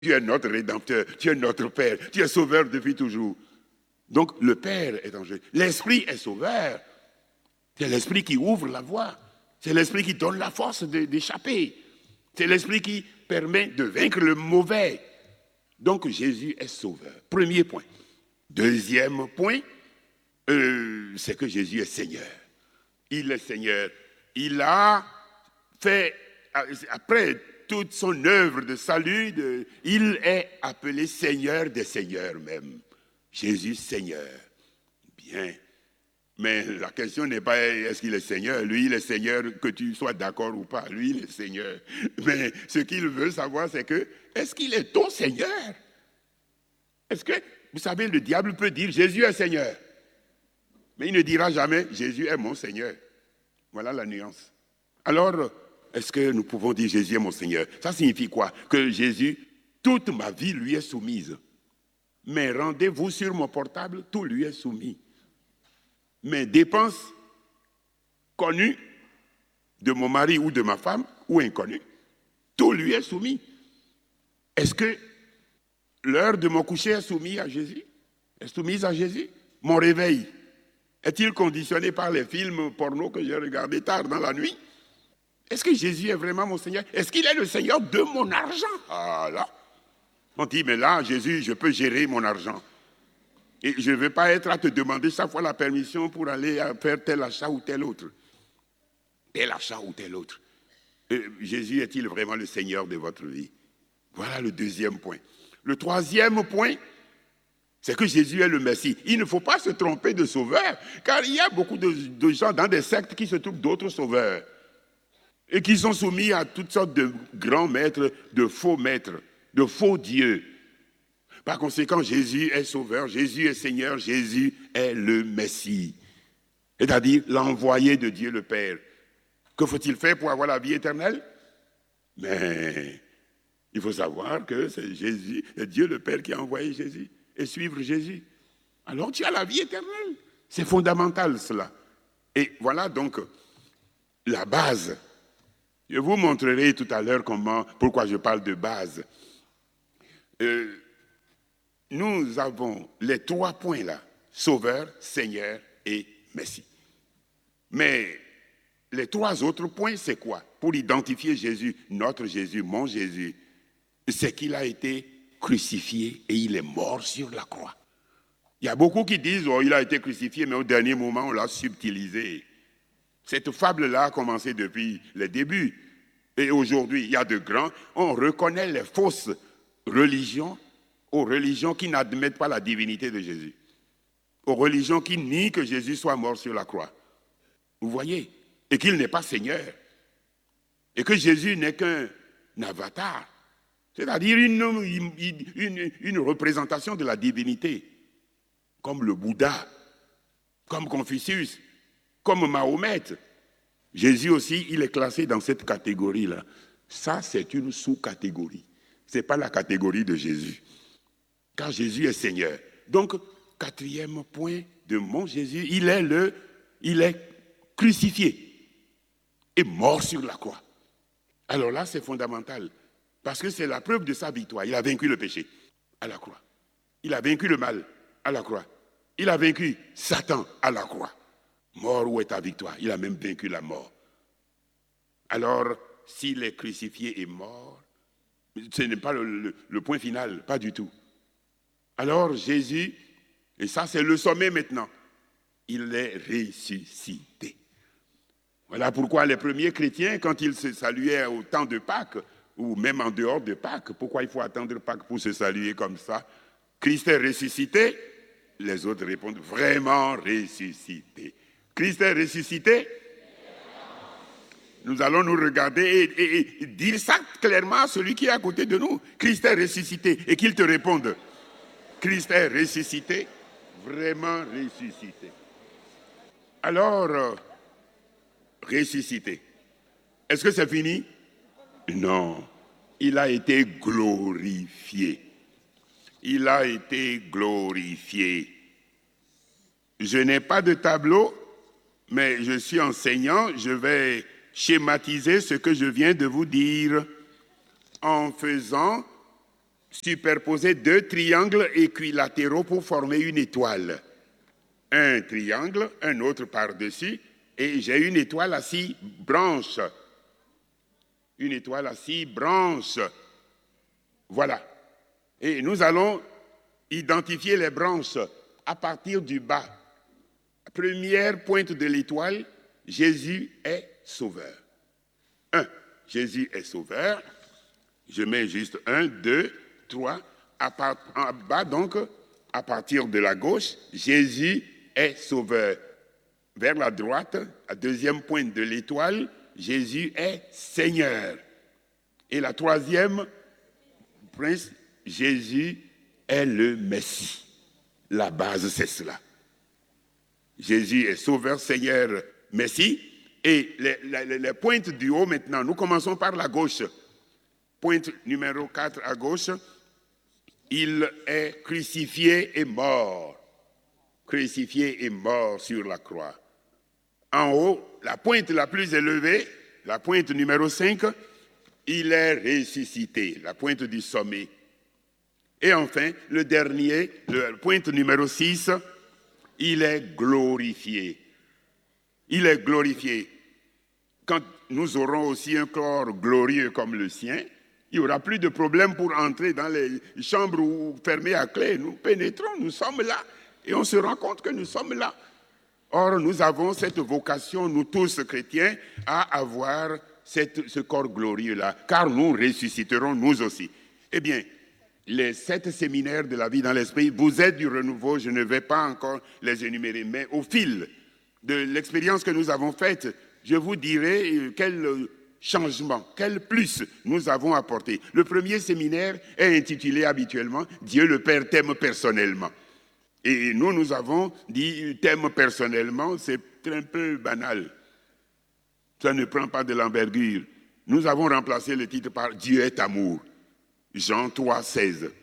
Tu es notre Rédempteur, tu es notre Père, tu es sauveur depuis toujours. Donc le Père est en jeu. L'Esprit est sauveur. C'est l'Esprit qui ouvre la voie. C'est l'Esprit qui donne la force d'échapper. C'est l'Esprit qui permet de vaincre le mauvais. Donc Jésus est sauveur. Premier point. Deuxième point, c'est que Jésus est Seigneur. Il est Seigneur. Il a fait, après toute son œuvre de salut, il est appelé Seigneur des Seigneurs même. Jésus Seigneur. Bien. Mais la question n'est pas est-ce qu'il est Seigneur. Lui, il est Seigneur, que tu sois d'accord ou pas. Lui, il est Seigneur. Mais ce qu'il veut savoir, c'est que est-ce qu'il est ton Seigneur? Est-ce que, vous savez, le diable peut dire Jésus est Seigneur. Mais il ne dira jamais Jésus est mon Seigneur. Voilà la nuance. Alors, est-ce que nous pouvons dire Jésus est mon Seigneur? Ça signifie quoi? Que Jésus, toute ma vie lui est soumise. Mes rendez-vous sur mon portable, tout lui est soumis. Mes dépenses connues de mon mari ou de ma femme, ou inconnues, tout lui est soumis. Est-ce que l'heure de mon coucher est soumise à Jésus? Est soumise à Jésus? Mon réveil est-il conditionné par les films porno que j'ai regardés tard dans la nuit? Est-ce que Jésus est vraiment mon Seigneur? Est-ce qu'il est le Seigneur de mon argent? Ah là, on dit, mais là, Jésus, je peux gérer mon argent. Et je ne vais pas être à te demander chaque fois la permission pour aller faire tel achat ou tel autre. Tel achat ou tel autre. Jésus est-il vraiment le Seigneur de votre vie? Voilà le deuxième point. Le troisième point, c'est que Jésus est le Messie. Il ne faut pas se tromper de sauveur, car il y a beaucoup de gens dans des sectes qui se trouvent d'autres sauveurs et qui sont soumis à toutes sortes de grands maîtres, de faux dieux. Par conséquent, Jésus est sauveur, Jésus est Seigneur, Jésus est le Messie, c'est-à-dire l'envoyé de Dieu le Père. Que faut-il faire pour avoir la vie éternelle? Mais il faut savoir que c'est Jésus, c'est Dieu le Père qui a envoyé Jésus et suivre Jésus. Alors tu as la vie éternelle. C'est fondamental cela. Et voilà donc la base. Je vous montrerai tout à l'heure pourquoi je parle de base. Nous avons les trois points là, Sauveur, Seigneur et Messie. Mais les trois autres points, c'est quoi? Pour identifier Jésus, notre Jésus, mon Jésus, c'est qu'il a été crucifié et il est mort sur la croix. Il y a beaucoup qui disent, oh, il a été crucifié, mais au dernier moment, on l'a subtilisé. Cette fable-là a commencé depuis les débuts. Et aujourd'hui, il y a on reconnaît les fausses religions aux religions qui n'admettent pas la divinité de Jésus. Aux religions qui nient que Jésus soit mort sur la croix. Vous voyez? Et qu'il n'est pas Seigneur. Et que Jésus n'est qu'un avatar. C'est-à-dire une représentation de la divinité. Comme le Bouddha, comme Confucius, comme Mahomet. Jésus aussi, il est classé dans cette catégorie-là. Ça, c'est une sous-catégorie. Ce n'est pas la catégorie de Jésus. Car Jésus est Seigneur. Donc, quatrième point de mon Jésus, il est crucifié et mort sur la croix. Alors là, c'est fondamental. Parce que c'est la preuve de sa victoire. Il a vaincu le péché à la croix. Il a vaincu le mal à la croix. Il a vaincu Satan à la croix. Mort, où est ta victoire? Il a même vaincu la mort. Alors, s'il est crucifié et mort, ce n'est pas le point final, pas du tout. Alors Jésus, et ça c'est le sommet maintenant, il est ressuscité. Voilà pourquoi les premiers chrétiens, quand ils se saluaient au temps de Pâques, ou même en dehors de Pâques, pourquoi il faut attendre Pâques pour se saluer comme ça? Christ est ressuscité? Les autres répondent, vraiment ressuscité. Christ est ressuscité? Nous allons nous regarder et dire ça clairement à celui qui est à côté de nous. Christ est ressuscité. Et qu'il te réponde, Christ est ressuscité, vraiment ressuscité. Alors, ressuscité. Est-ce que c'est fini? Non. Il a été glorifié. Il a été glorifié. Je n'ai pas de tableau, mais je suis enseignant. Je vais schématiser ce que je viens de vous dire en faisant superposer deux triangles équilatéraux pour former une étoile. Un triangle, un autre par-dessus, et j'ai une étoile à 6 branches. Une étoile à 6 branches. Voilà. Et nous allons identifier les branches à partir du bas. Première pointe de l'étoile, Jésus est sauveur. 1. Jésus est sauveur. Je mets juste 1, 2, 3. En bas, donc, à partir de la gauche, Jésus est sauveur. Vers la droite, à deuxième pointe de l'étoile, Jésus est Seigneur. Et la troisième, prince, Jésus est le Messie. La base, c'est cela. Jésus est sauveur, Seigneur, Messie. Et les pointes du haut maintenant, nous commençons par la gauche. Pointe numéro 4 à gauche, il est crucifié et mort. Crucifié et mort sur la croix. En haut, la pointe la plus élevée, la pointe numéro 5, il est ressuscité, la pointe du sommet. Et enfin, le dernier, la pointe numéro 6, il est glorifié. Il est glorifié. Quand nous aurons aussi un corps glorieux comme le sien, il n'y aura plus de problème pour entrer dans les chambres fermées à clé. Nous pénétrons, nous sommes là, et on se rend compte que nous sommes là. Or, nous avons cette vocation, nous tous chrétiens, à avoir ce corps glorieux-là, car nous ressusciterons nous aussi. Eh bien, les 7 séminaires de la vie dans l'esprit, vous êtes du renouveau, je ne vais pas encore les énumérer, mais au fil de l'expérience que nous avons faite, je vous dirai quel changement, quel plus nous avons apporté. Le premier séminaire est intitulé habituellement « Dieu le Père t'aime personnellement ». Et nous avons dit « t'aime personnellement », c'est un peu banal. Ça ne prend pas de l'envergure. Nous avons remplacé le titre par « Dieu est amour ». Jean 3, 16.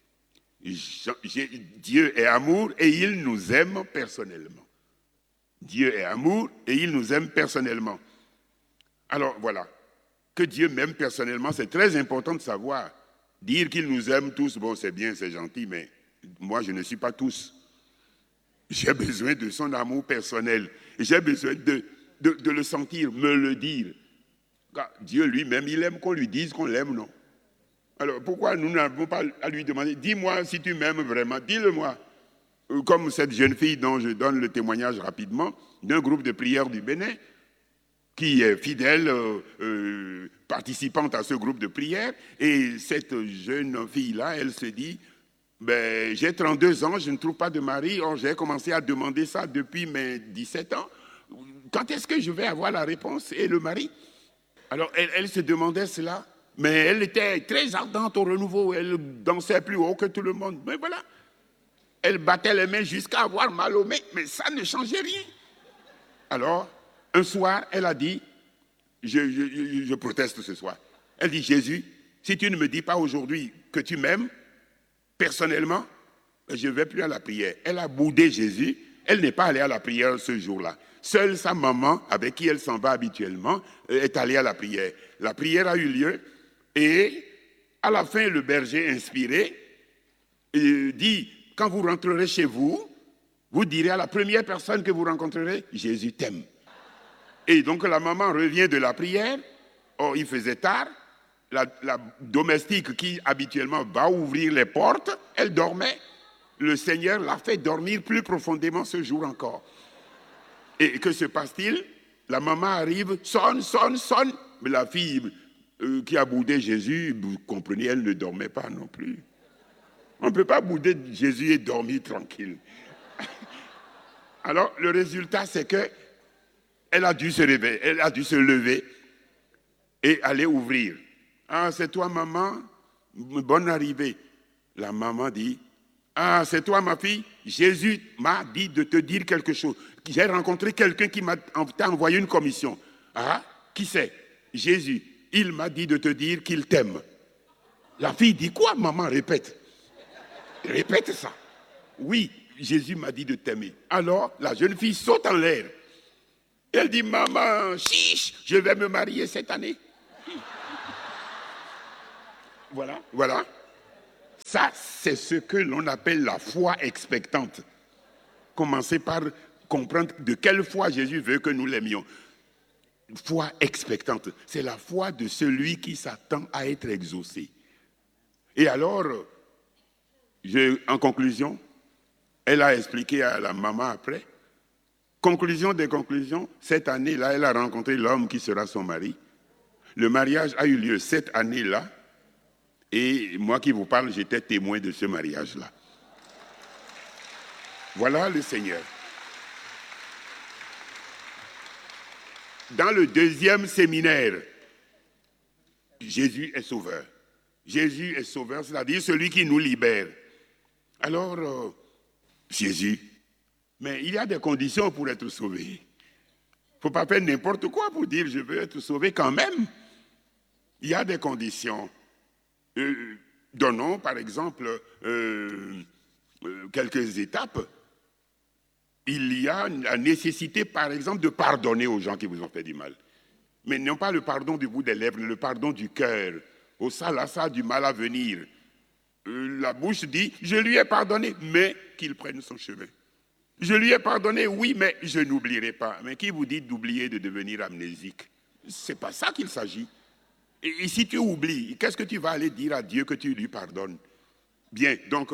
Dieu est amour et il nous aime personnellement. Dieu est amour et il nous aime personnellement. Alors voilà, que Dieu m'aime personnellement, c'est très important de savoir. Dire qu'il nous aime tous, bon c'est bien, c'est gentil, mais moi je ne suis pas tous. J'ai besoin de son amour personnel. J'ai besoin de le sentir, me le dire. Car Dieu lui-même, il aime qu'on lui dise qu'on l'aime, non? Alors pourquoi nous n'avons pas à lui demander, dis-moi si tu m'aimes vraiment, dis-le-moi. Comme cette jeune fille dont je donne le témoignage rapidement, d'un groupe de prière du Bénin, qui est fidèle participante à ce groupe de prière. Et cette jeune fille-là, elle se dit, ben, j'ai 32 ans, je ne trouve pas de mari. Or, j'ai commencé à demander ça depuis mes 17 ans. Quand est-ce que je vais avoir la réponse et le mari? Alors, elle se demandait cela, mais elle était très ardente au renouveau. Elle dansait plus haut que tout le monde. Mais voilà. Elle battait les mains jusqu'à avoir mal aux mains, mais ça ne changeait rien. Alors, un soir, elle a dit, je proteste ce soir, elle dit, Jésus, si tu ne me dis pas aujourd'hui que tu m'aimes, personnellement, je ne vais plus à la prière. Elle a boudé Jésus, elle n'est pas allée à la prière ce jour-là. Seule sa maman, avec qui elle s'en va habituellement, est allée à la prière. La prière a eu lieu et à la fin, le berger inspiré dit, quand vous rentrerez chez vous, vous direz à la première personne que vous rencontrerez, Jésus t'aime. Et donc la maman revient de la prière, or il faisait tard, la domestique qui habituellement va ouvrir les portes, elle dormait. Le Seigneur l'a fait dormir plus profondément ce jour encore. Et que se passe-t-il? La maman arrive, sonne. Mais la fille qui a boudé Jésus, vous comprenez, elle ne dormait pas non plus. On ne peut pas bouder Jésus et dormir tranquille. Alors, le résultat, c'est que elle a dû se réveiller, elle a dû se lever et aller ouvrir. Ah, c'est toi, maman? Bonne arrivée. La maman dit, ah, c'est toi, ma fille? Jésus m'a dit de te dire quelque chose. J'ai rencontré quelqu'un qui t'a envoyé une commission. Ah, qui c'est? Jésus. Il m'a dit de te dire qu'il t'aime. La fille dit quoi? Maman, répète. Répète ça. Oui, Jésus m'a dit de t'aimer. Alors, la jeune fille saute en l'air. Elle dit, maman, chiche, je vais me marier cette année. Voilà. Ça, c'est ce que l'on appelle la foi expectante. Commencez par comprendre de quelle foi Jésus veut que nous l'aimions. Foi expectante, c'est la foi de celui qui s'attend à être exaucé. Et alors, en conclusion, elle a expliqué à la maman après. Conclusion des conclusions, cette année-là, elle a rencontré l'homme qui sera son mari. Le mariage a eu lieu cette année-là. Et moi qui vous parle, j'étais témoin de ce mariage-là. Voilà le Seigneur. Dans le deuxième séminaire, Jésus est sauveur. Jésus est sauveur, c'est-à-dire celui qui nous libère. Alors, Jésus, mais il y a des conditions pour être sauvé. Il ne faut pas faire n'importe quoi pour dire je veux être sauvé quand même. Il y a des conditions. Donnons par exemple quelques étapes. Il y a la nécessité par exemple de pardonner aux gens qui vous ont fait du mal. Mais non pas le pardon du bout des lèvres, le pardon du cœur. Au ça du mal à venir. La bouche dit, je lui ai pardonné, mais qu'il prenne son chemin. Je lui ai pardonné, oui, mais je n'oublierai pas. Mais qui vous dit d'oublier, de devenir amnésique? C'est pas ça qu'il s'agit. Et si tu oublies, qu'est-ce que tu vas aller dire à Dieu que tu lui pardonnes? Bien, donc,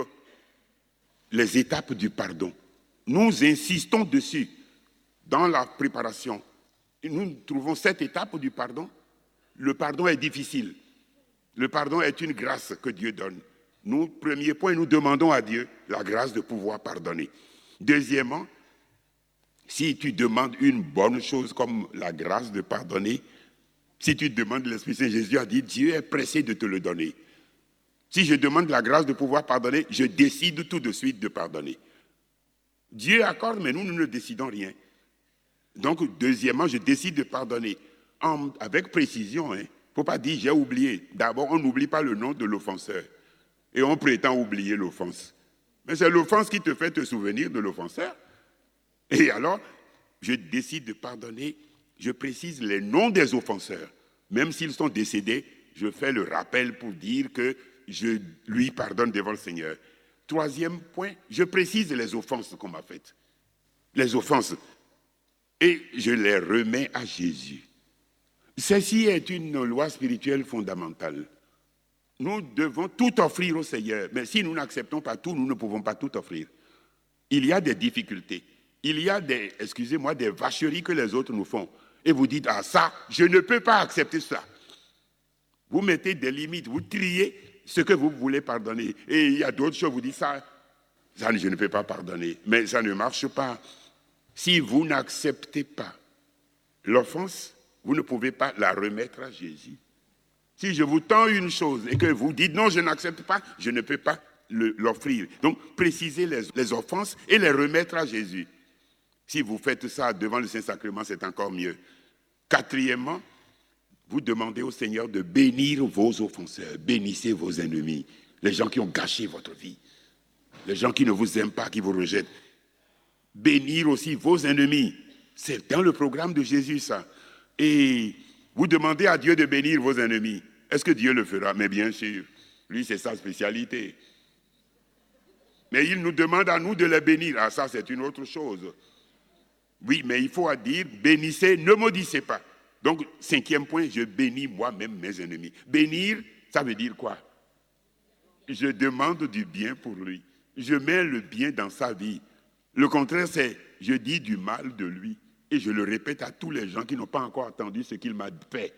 les étapes du pardon. Nous insistons dessus dans la préparation. Et nous trouvons cette étape du pardon. Le pardon est difficile. Le pardon est une grâce que Dieu donne. Nous, premier point, nous demandons à Dieu la grâce de pouvoir pardonner. Deuxièmement, si tu demandes une bonne chose comme la grâce de pardonner, si tu demandes l'Esprit Saint, Jésus a dit, Dieu est pressé de te le donner. Si je demande la grâce de pouvoir pardonner, je décide tout de suite de pardonner. Dieu accorde, mais nous ne décidons rien. Donc, deuxièmement, je décide de pardonner avec précision. Il ne faut pas dire j'ai oublié. D'abord, on n'oublie pas le nom de l'offenseur. Et on prétend oublier l'offense. Mais c'est l'offense qui te fait te souvenir de l'offenseur. Et alors, je décide de pardonner. Je précise les noms des offenseurs. Même s'ils sont décédés, je fais le rappel pour dire que je lui pardonne devant le Seigneur. Troisième point, je précise les offenses qu'on m'a faites. Les offenses. Et je les remets à Jésus. Ceci est une loi spirituelle fondamentale. Nous devons tout offrir au Seigneur. Mais si nous n'acceptons pas tout, nous ne pouvons pas tout offrir. Il y a des difficultés. Il y a des vacheries que les autres nous font. Et vous dites, ah ça, je ne peux pas accepter ça. Vous mettez des limites, vous triez ce que vous voulez pardonner. Et il y a d'autres choses, vous dites ça, je ne peux pas pardonner. Mais ça ne marche pas. Si vous n'acceptez pas l'offense, vous ne pouvez pas la remettre à Jésus. Si je vous tends une chose et que vous dites non, je n'accepte pas, je ne peux pas l'offrir. Donc, précisez les offenses et les remettre à Jésus. Si vous faites ça devant le Saint-Sacrement, c'est encore mieux. Quatrièmement, vous demandez au Seigneur de bénir vos offenseurs. Bénissez vos ennemis, les gens qui ont gâché votre vie, les gens qui ne vous aiment pas, qui vous rejettent. Bénir aussi vos ennemis. C'est dans le programme de Jésus, ça. Et vous demandez à Dieu de bénir vos ennemis. Est-ce que Dieu le fera? Mais bien sûr, lui, c'est sa spécialité. Mais il nous demande à nous de les bénir. Ah, ça, c'est une autre chose. Oui, mais il faut dire, bénissez, ne maudissez pas. Donc, cinquième point, je bénis moi-même mes ennemis. Bénir, ça veut dire quoi? Je demande du bien pour lui. Je mets le bien dans sa vie. Le contraire, c'est, je dis du mal de lui. Et je le répète à tous les gens qui n'ont pas encore entendu ce qu'il m'a fait.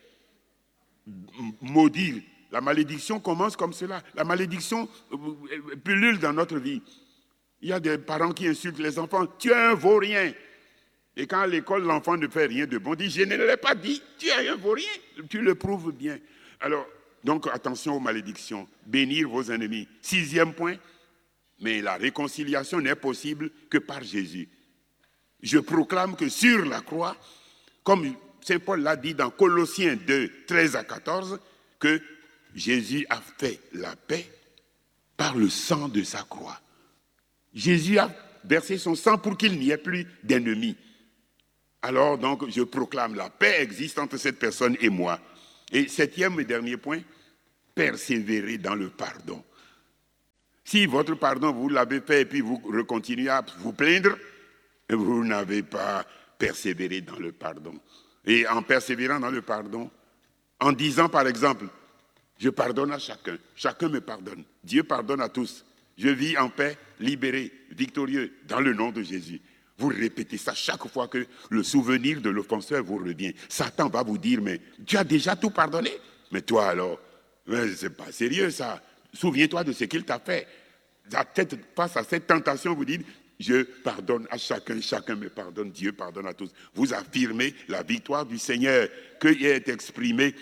Maudire. La malédiction commence comme cela. La malédiction pullule dans notre vie. Il y a des parents qui insultent les enfants. Tu es un vaurien. Et quand à l'école, l'enfant ne fait rien de bon, dit, je ne l'ai pas dit, tu es un vaurien. Tu le prouves bien. Alors, donc, attention aux malédictions. Bénir vos ennemis. Sixième point, mais la réconciliation n'est possible que par Jésus. Je proclame que sur la croix, comme Saint Paul l'a dit dans Colossiens 2, 13 à 14, que Jésus a fait la paix par le sang de sa croix. Jésus a versé son sang pour qu'il n'y ait plus d'ennemis. Alors donc, je proclame la paix existe entre cette personne et moi. Et septième et dernier point, persévérer dans le pardon. Si votre pardon, vous l'avez fait et puis vous continuez à vous plaindre, vous n'avez pas persévéré dans le pardon. Et en persévérant dans le pardon, en disant par exemple, je pardonne à chacun, chacun me pardonne, Dieu pardonne à tous, je vis en paix, libéré, victorieux, dans le nom de Jésus. Vous répétez ça chaque fois que le souvenir de l'offenseur vous revient. Satan va vous dire, mais tu as déjà tout pardonné? Mais toi alors, c'est pas sérieux ça. Souviens-toi de ce qu'il t'a fait. Face à cette tentation, vous dites, je pardonne à chacun, chacun me pardonne, Dieu pardonne à tous. Vous affirmez la victoire du Seigneur qui est exprimée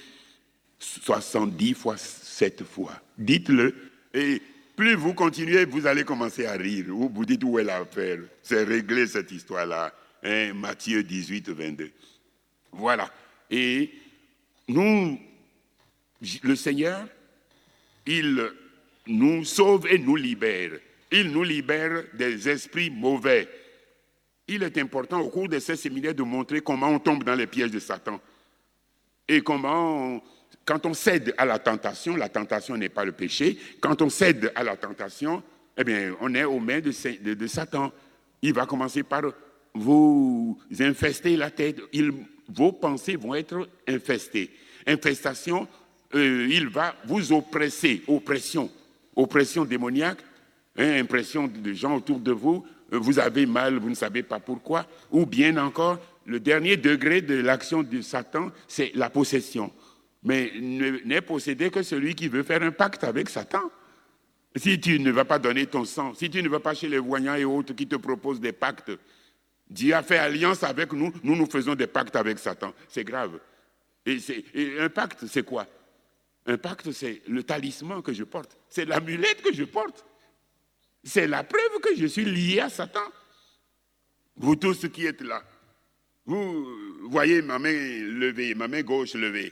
70 fois, 7 fois. Dites-le, et plus vous continuez, vous allez commencer à rire. Vous dites où est l'affaire. C'est réglé cette histoire-là. Hein, Matthieu 18, 22. Voilà. Et nous, le Seigneur, il nous sauve et nous libère. Il nous libère des esprits mauvais. Il est important au cours de ces séminaires de montrer comment on tombe dans les pièges de Satan. Et comment, quand on cède à la tentation n'est pas le péché. Quand on cède à la tentation, eh bien, on est aux mains de Satan. Il va commencer par vous infester la tête. Vos pensées vont être infestées. Infestation, il va vous oppresser. Oppression démoniaque. Impression de gens autour de vous, vous avez mal, vous ne savez pas pourquoi, ou bien encore, le dernier degré de l'action de Satan, c'est la possession. Mais n'est possédé que celui qui veut faire un pacte avec Satan. Si tu ne vas pas donner ton sang, si tu ne vas pas chez les voyants et autres qui te proposent des pactes, Dieu a fait alliance avec nous, nous faisons des pactes avec Satan. C'est grave. Et un pacte, c'est quoi? Un pacte, c'est le talisman que je porte, c'est l'amulette que je porte. C'est la preuve que je suis lié à Satan. Vous tous qui êtes là, vous voyez ma main levée, ma main gauche levée.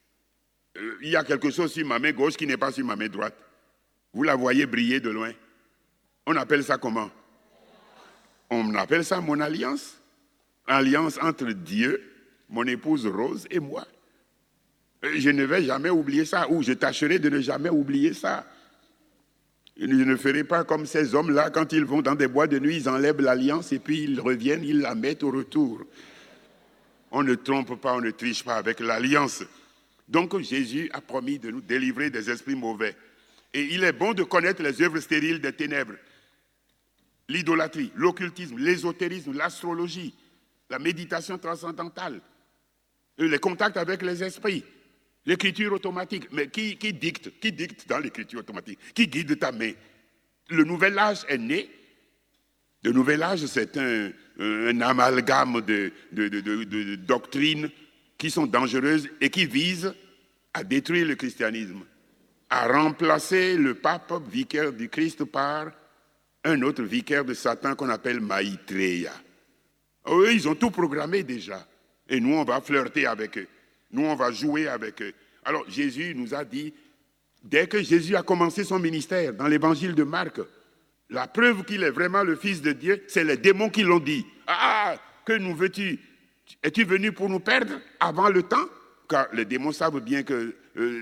Il y a quelque chose sur ma main gauche qui n'est pas sur ma main droite. Vous la voyez briller de loin. On appelle ça comment? On appelle ça mon alliance. Alliance entre Dieu, mon épouse Rose et moi. Je ne vais jamais oublier ça, ou je tâcherai de ne jamais oublier ça. Je ne ferai pas comme ces hommes-là, quand ils vont dans des bois de nuit, ils enlèvent l'alliance et puis ils reviennent, ils la mettent au retour. On ne trompe pas, on ne triche pas avec l'alliance. Donc Jésus a promis de nous délivrer des esprits mauvais. Et il est bon de connaître les œuvres stériles des ténèbres. L'idolâtrie, l'occultisme, l'ésotérisme, l'astrologie, la méditation transcendantale, les contacts avec les esprits. L'écriture automatique, mais qui dicte dans l'écriture automatique? Qui guide ta main? Le nouvel âge est né. Le nouvel âge, c'est un amalgame de doctrines qui sont dangereuses et qui visent à détruire le christianisme, à remplacer le pape vicaire du Christ par un autre vicaire de Satan qu'on appelle Maïtréya. Eux, ils ont tout programmé déjà. Et nous, on va flirter avec eux. Nous, on va jouer avec eux. Alors, Jésus nous a dit, dès que Jésus a commencé son ministère, dans l'évangile de Marc, la preuve qu'il est vraiment le Fils de Dieu, c'est les démons qui l'ont dit. Ah, que nous veux-tu? Es-tu venu pour nous perdre avant le temps? Car les démons savent bien qu'il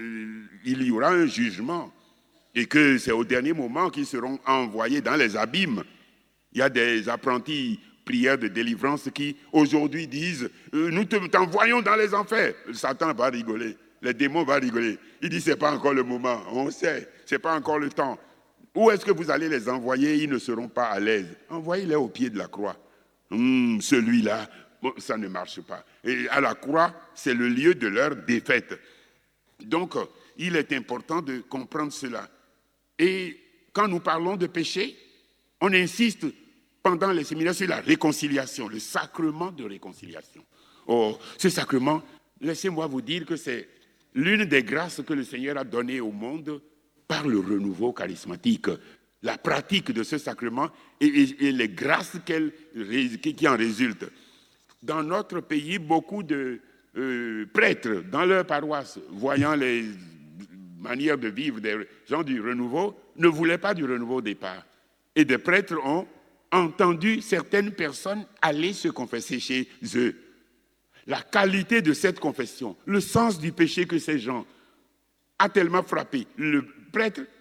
y aura un jugement et que c'est au dernier moment qu'ils seront envoyés dans les abîmes. Il y a des apprentis prières de délivrance qui aujourd'hui disent nous t'envoyons dans les enfers. Satan va rigoler, les démons vont rigoler. Il dit c'est pas encore le moment, on sait, c'est pas encore le temps. Où est-ce que vous allez les envoyer? Ils ne seront pas à l'aise. Envoyez-les au pied de la croix. Celui-là, bon, ça ne marche pas. Et à la croix, c'est le lieu de leur défaite. Donc, il est important de comprendre cela. Et quand nous parlons de péché, on insiste pendant les séminaires sur la réconciliation, le sacrement de réconciliation. Oh, ce sacrement, laissez-moi vous dire que c'est l'une des grâces que le Seigneur a données au monde par le renouveau charismatique. La pratique de ce sacrement et les grâces qui en résultent. Dans notre pays, beaucoup de prêtres dans leur paroisse, voyant les manières de vivre des gens du renouveau, ne voulaient pas du renouveau au départ. Et des prêtres ont entendu certaines personnes aller se confesser chez eux. La qualité de cette confession, le sens du péché que ces gens a tellement frappé. Le prêtre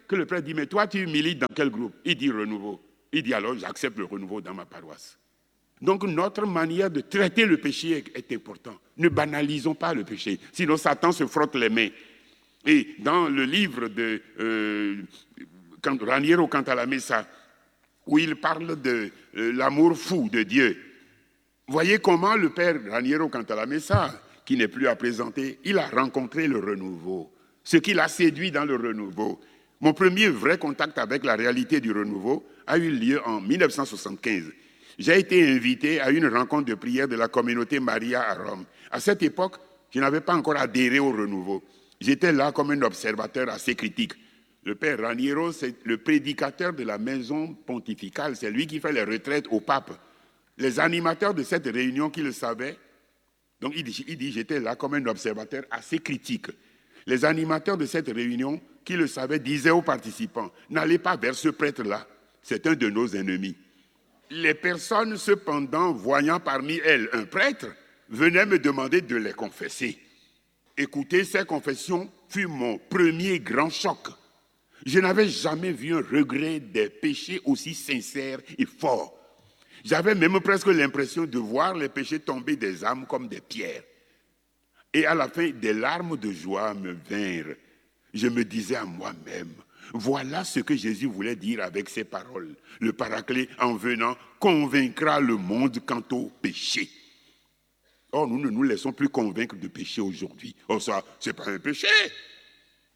que le prêtre dit, mais toi, tu milites dans quel groupe? Il dit renouveau. Il dit alors, j'accepte le renouveau dans ma paroisse. Donc, notre manière de traiter le péché est importante. Ne banalisons pas le péché, sinon Satan se frotte les mains. Et dans le livre de Raniero Cantalamessa, où il parle de l'amour fou de Dieu, voyez comment le père Raniero Cantalamessa, qui n'est plus à présenter, il a rencontré le renouveau, ce qui l'a séduit dans le renouveau. Mon premier vrai contact avec la réalité du renouveau a eu lieu en 1975. J'ai été invité à une rencontre de prière de la communauté Maria à Rome. À cette époque, je n'avais pas encore adhéré au renouveau. J'étais là comme un observateur assez critique. Le père Raniero, c'est le prédicateur de la maison pontificale. C'est lui qui fait les retraites au pape. Les animateurs de cette réunion qui le savaient, donc il dit j'étais là comme un observateur assez critique. Les animateurs de cette réunion qui le savaient disaient aux participants, n'allez pas vers ce prêtre-là, c'est un de nos ennemis. Les personnes cependant, voyant parmi elles un prêtre, venaient me demander de les confesser. Écouter ces confessions fut mon premier grand choc. Je n'avais jamais vu un regret des péchés aussi sincère et fort. J'avais même presque l'impression de voir les péchés tomber des âmes comme des pierres. Et à la fin, des larmes de joie me vinrent. Je me disais à moi-même, voilà ce que Jésus voulait dire avec ces paroles. Le Paraclet, en venant, convaincra le monde quant au péché. Or, nous ne nous laissons plus convaincre de péché aujourd'hui. Oh, ça, c'est pas un péché.